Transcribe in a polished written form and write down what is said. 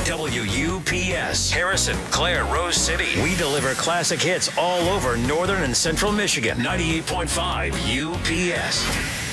WUPS, Harrison, Clare, Rose City. We deliver classic hits all over northern and central Michigan. 98.5 UPS.